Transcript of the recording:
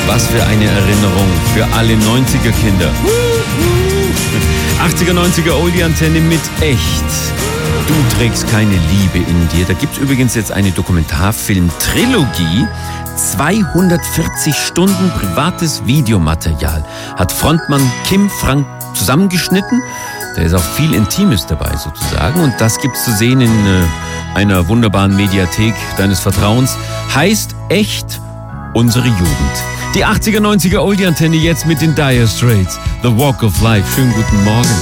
Was für eine Erinnerung für alle 90er-Kinder. 80er, 90er Oldie-Antenne mit echt. Du trägst keine Liebe in dir. Da gibt es übrigens jetzt eine Dokumentarfilm-Trilogie. 240 Stunden privates Videomaterial hat Frontmann Kim Frank zusammengeschnitten. Da ist auch viel Intimes dabei sozusagen. Und das gibt's zu sehen in einer wunderbaren Mediathek deines Vertrauens. Heißt echt unsere Jugend. Die 80er, 90er Oldie-Antenne jetzt mit den Dire Straits. The Walk of Life. Schönen guten Morgen.